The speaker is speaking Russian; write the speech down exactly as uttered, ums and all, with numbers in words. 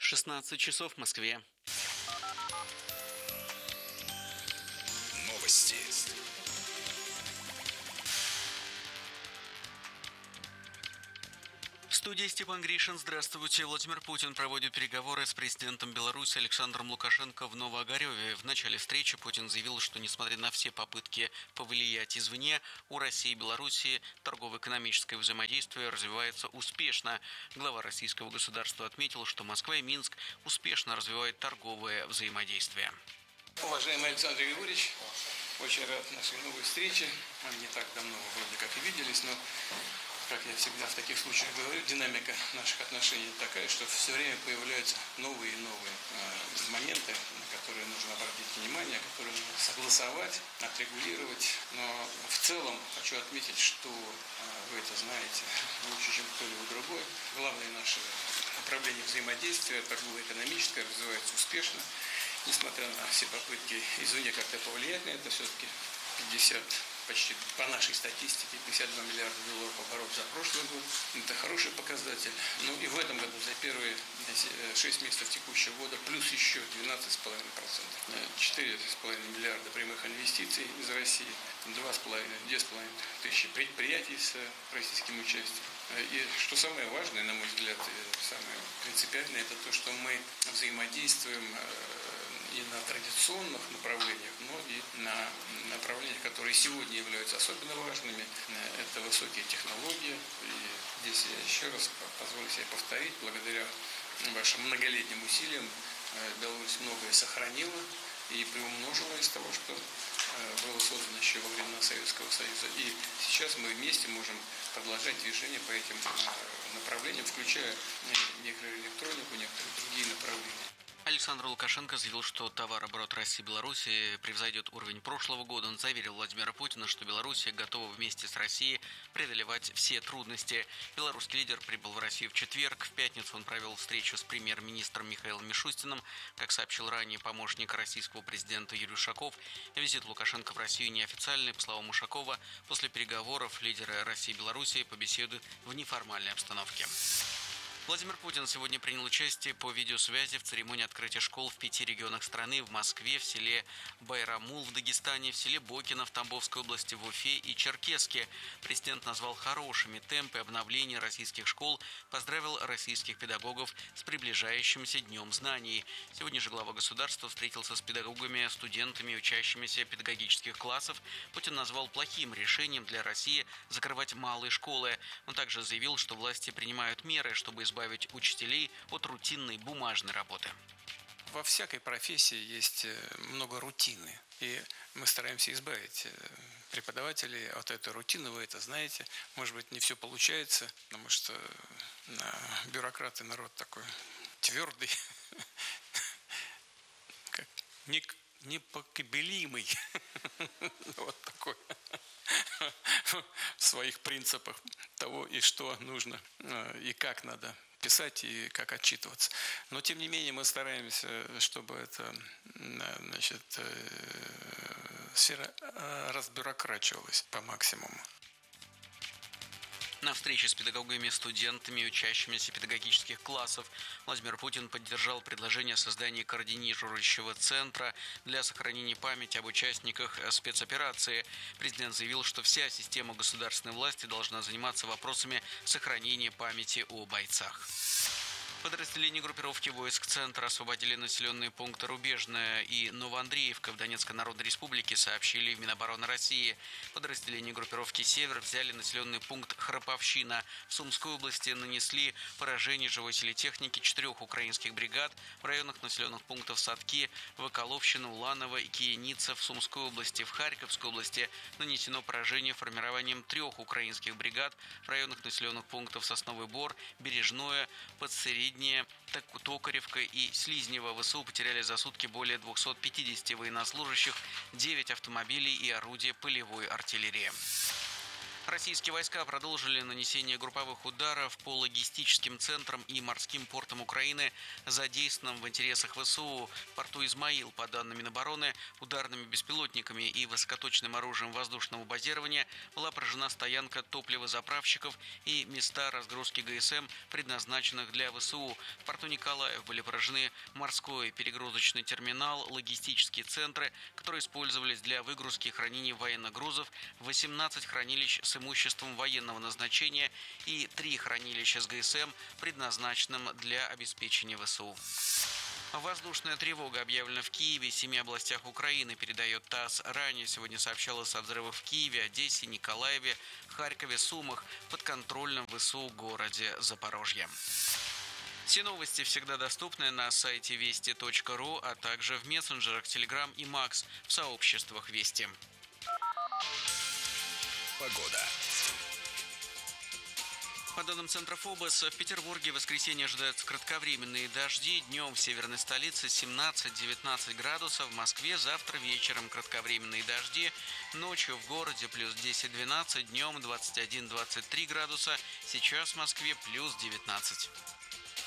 шестнадцать часов в Москве. Новости. В студии Степан Гришин. Здравствуйте. Владимир Путин проводит переговоры с президентом Беларуси Александром Лукашенко в Новоогарёве. В начале встречи Путин заявил, что несмотря на все попытки повлиять извне, у России и Беларуси торгово-экономическое взаимодействие развивается успешно. Глава российского государства отметил, что Москва и Минск успешно развивают торговое взаимодействие. Уважаемый Александр Григорьевич, очень рад нашей новой встрече. Мы не так давно вроде как и виделись, но, как я всегда в таких случаях говорю, динамика наших отношений такая, что все время появляются новые и новые э, моменты, на которые нужно обратить внимание, которые нужно согласовать, отрегулировать. Но в целом хочу отметить, что э, вы это знаете лучше, чем кто-либо другой. Главное наше направление взаимодействия, торгово-экономическое, развивается успешно. Несмотря на все попытки извне как-то повлиять на это, все-таки пятьдесят, почти по нашей статистике, пятьдесят два миллиарда долларов оборот за прошлый год. Это хороший показатель. Ну и в этом году за первые шесть месяцев текущего года плюс еще двенадцать целых пять десятых процента. четыре целых пять десятых миллиарда прямых инвестиций из России, два с половиной тысячи предприятий с российским участием. И что самое важное, на мой взгляд, самое принципиальное, это то, что мы взаимодействуем и на традиционных направлениях, но и на направлениях, которые сегодня являются особенно важными. Это высокие технологии. И здесь я еще раз позволю себе повторить, благодаря вашим многолетним усилиям Беларусь многое сохранила и приумножила из того, что было создано еще во времена Советского Союза. И сейчас мы вместе можем продолжать движение по этим направлениям, включая микроэлектронику, некоторые другие направления. Александр Лукашенко заявил, что товарооборот России и Беларуси превзойдет уровень прошлого года. Он заверил Владимира Путина, что Беларусь готова вместе с Россией преодолевать все трудности. Белорусский лидер прибыл в Россию в четверг. В пятницу он провел встречу с премьер-министром Михаилом Мишустиным. Как сообщил ранее помощник российского президента Юрий Ушаков, визит Лукашенко в Россию неофициальный. По словам Ушакова, после переговоров лидеры России и Беларуси побеседуют в неформальной обстановке. Владимир Путин сегодня принял участие по видеосвязи в церемонии открытия школ в пяти регионах страны: в Москве, в селе Байрамул в Дагестане, в селе Бокино в Тамбовской области, в Уфе и Черкесске. Президент назвал хорошими темпы обновления российских школ, поздравил российских педагогов с приближающимся Днем знаний. Сегодня же глава государства встретился с педагогами, студентами, учащимися педагогических классов. Путин назвал плохим решением для России закрывать малые школы. Он также заявил, что власти принимают меры, чтобы избавить избавить учителей от рутинной бумажной работы. Во всякой профессии есть много рутины, и мы стараемся избавить преподавателей от этой рутины. Вы это знаете. Может быть, не все получается, потому что бюрократы народ такой твердый, как непоколебимый, вот такой в своих принципах того, и что нужно, и как надо писать, и как отчитываться. Но, тем не менее, мы стараемся, чтобы эта, значит, сфера разбюрокрачивалась по максимуму. На встрече с педагогами, студентами и учащимися педагогических классов Владимир Путин поддержал предложение о создании координирующего центра для сохранения памяти об участниках спецоперации. Президент заявил, что вся система государственной власти должна заниматься вопросами сохранения памяти о бойцах. Подразделения группировки войск Центра освободили населенные пункты Рубежная и Новоандреевка в Донецкой Народной Республике, сообщили в Минобороны России. Подразделения группировки Север взяли населенный пункт Храповщина. В Сумской области нанесли поражение живой силе техники четырех украинских бригад. В районах населенных пунктов Садки, Воколовщина, Уланово и Кияница в Сумской области. В Харьковской области нанесено поражение формированием трех украинских бригад. В районах населенных пунктов Сосновый Бор, Бережное, Подсереднее, Токаревка и Слизнево. ВСУ потеряли за сутки более двухсот пятидесяти военнослужащих, девять автомобилей и орудия полевой артиллерии. Российские войска продолжили нанесение групповых ударов по логистическим центрам и морским портам Украины, задействованным в интересах ВСУ. В порту Измаил, по данным Минобороны, ударными беспилотниками и высокоточным оружием воздушного базирования была поражена стоянка топливозаправщиков и места разгрузки ГСМ, предназначенных для ВСУ. В порту Николаев были поражены морской перегрузочный терминал, логистические центры, которые использовались для выгрузки и хранения военных грузов, восемнадцать хранилищ с имуществом военного назначения и три хранилища с ГСМ, предназначенным для обеспечения ВСУ. Воздушная тревога объявлена в Киеве и семи областях Украины, передает ТАСС. Ранее сегодня сообщалось о взрывах в Киеве, Одессе, Николаеве, Харькове, Сумах, подконтрольном ВСУ городе Запорожье. Все новости всегда доступны на сайте вести точка ру, а также в мессенджерах Telegram и Макс, в сообществах Вести. Погода. По данным Центра ФОБОС, в Петербурге в воскресенье ожидаются кратковременные дожди. Днем в северной столице семнадцать-девятнадцать градусов. В Москве завтра вечером кратковременные дожди. Ночью в городе плюс десять-двенадцать, днем двадцать один-двадцать три градуса. Сейчас в Москве плюс девятнадцать.